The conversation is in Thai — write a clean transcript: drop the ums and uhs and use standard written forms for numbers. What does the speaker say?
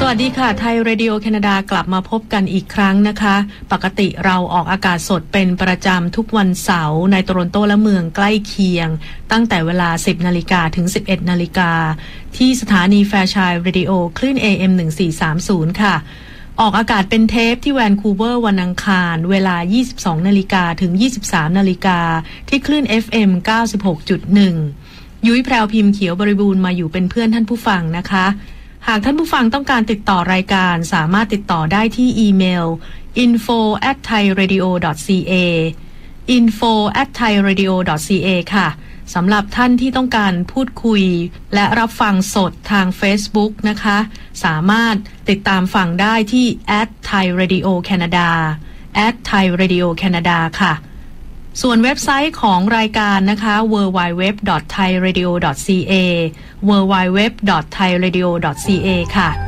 วัสดีค่ะไทยเรดิโอแคนาดากลับมาพบกันอีกครั้งนะคะปกติเราออกอากาศสดเป็นประจำทุกวันเสาร์ในโตรอนโตและเมืองใกล้เคียงตั้งแต่เวลา 10:00 นถึง 11:00 นที่สถานีแฟร์ชัยเรดิโอคลื่น AM 1430ค่ะออกอากาศเป็นเทปที่แวนคูเวอร์วันอังคารเวลา 22:00 นถึง 23:00 นที่คลื่น FM 96.1 ยุ้ยแพรวพิมพ์เขียวบริบูรณ์มาอยู่เป็นเพื่อนท่านผู้ฟังนะคะหากท่านผู้ฟังต้องการติดต่อรายการสามารถติดต่อได้ที่อีเมล info@thairadio.ca info@thairadio.ca ค่ะสำหรับท่านที่ต้องการพูดคุยและรับฟังสดทาง Facebook นะคะสามารถติดตามฟังได้ที่ @thairadiocanaدا @thairadiocanaدا ค่ะส่วนเว็บไซต์ของรายการนะคะ www.thairadio.ca www.thairadio.ca ค่ะ